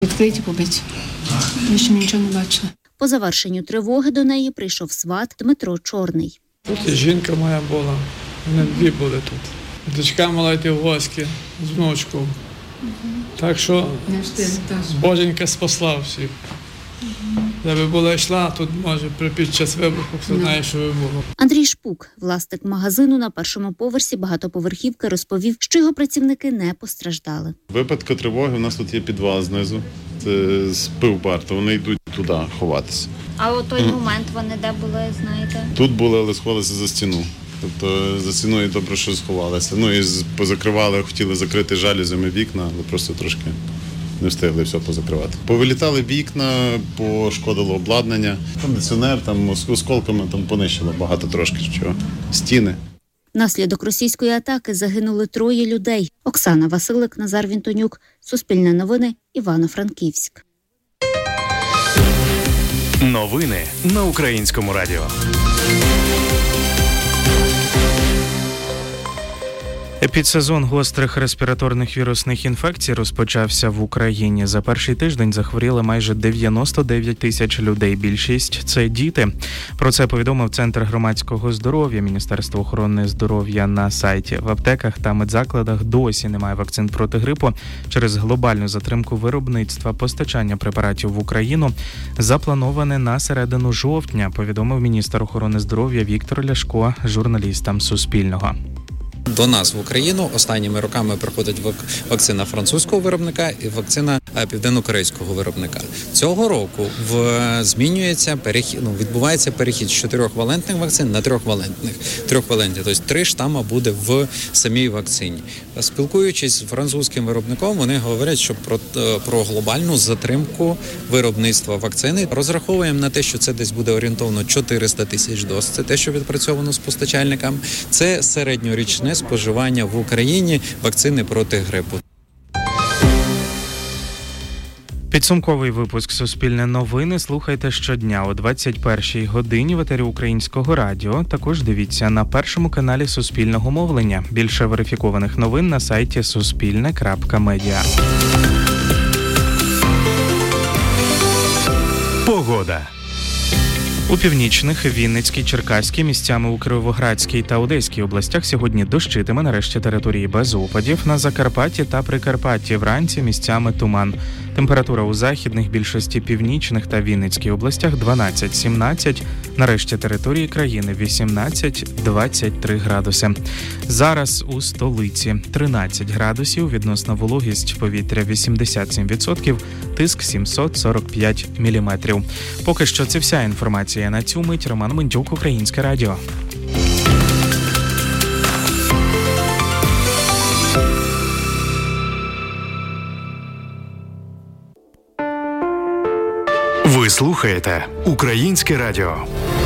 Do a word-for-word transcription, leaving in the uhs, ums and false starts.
Відкриті побиті. Ми ще нічого не бачили. По завершенню тривоги до неї прийшов сват Дмитро Чорний. Тут і жінка моя була, вони дві були тут. Дочка мала йти в гості з внучкою. Так що Боженька спасла всіх. Якби була йшла, тут, може, під час вибуху, хто знає, що би було. Андрій Шпук, власник магазину на першому поверсі багатоповерхівки, розповів, що його працівники не постраждали. В випадку тривоги у нас тут є підвал знизу, це з пивбар, то вони йдуть туди ховатися. А у той момент вони де були, знаєте? Тут були, але сховалися за стіну. Тобто за стіною добре, що сховалися. Ну і позакривали, хотіли закрити жалюзями вікна, але просто трошки не встигли все позакривати. Повилітали вікна, пошкодило обладнання. Кондиціонер, там осколками там понищило багато трошки чого. Стіни. Внаслідок російської атаки загинули троє людей. Оксана Василик, Назар Вінтонюк, Суспільне новини, Івано-Франківськ. Новини на Українському радіо. Епідсезон гострих респіраторних вірусних інфекцій розпочався в Україні. За перший тиждень захворіли майже дев'яносто дев'ять тисяч людей. Більшість – це діти. Про це повідомив Центр громадського здоров'я. Міністерство охорони здоров'я на сайті. В аптеках та медзакладах досі немає вакцин проти грипу. Через глобальну затримку виробництва постачання препаратів в Україну заплановане на середину жовтня, повідомив міністр охорони здоров'я Віктор Ляшко журналістам Суспільного. До нас в Україну останніми роками приходить вакцина французького виробника і вакцина південно-корейського виробника. Цього року в змінюється перехід, ну, відбувається перехід з чотирьохвалентних вакцин на трьохвалентних. Трьохвалентні, тобто три штама буде в самій вакцині. Спілкуючись з французьким виробником, вони говорять, що про, про глобальну затримку виробництва вакцини. Розраховуємо на те, що це десь буде орієнтовно чотириста тисяч доз. Це те, що відпрацьовано з постачальниками. Це середньорічне споживання в Україні вакцини проти грипу. Підсумковий випуск «Суспільне новини» слухайте щодня о двадцять першій годині в етері Українського радіо. Також дивіться на першому каналі Суспільного мовлення. Більше верифікованих новин на сайті суспільне крапка медіа. Погода. У північних, Вінницькій, Черкаській, місцями у Кіровоградській та Одеській областях сьогодні дощитиме, нарешті території без опадів. На Закарпатті та Прикарпатті вранці місцями туман. Температура у західних, більшості північних та Вінницькій областях дванадцять-сімнадцять, нарешті території країни вісімнадцять-двадцять три градуси. Зараз у столиці тринадцять градусів, відносна вологість повітря вісімдесят сім відсотків, тиск сімсот сорок п'ять міліметрів. Поки що це вся інформація на цю мить. Роман Мендюк, Українське радіо. Ви слухаєте Українське радіо.